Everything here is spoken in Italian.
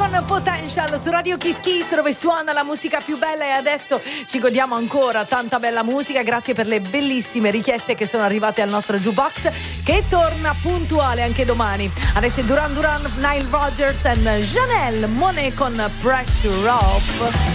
con Potential su Radio Kiss Kiss, dove suona la musica più bella, e adesso ci godiamo ancora tanta bella musica. Grazie per le bellissime richieste che sono arrivate al nostro jukebox, che torna puntuale anche domani. Adesso è Duran Duran, Nile Rodgers e Janelle Monáe con Pressure Off.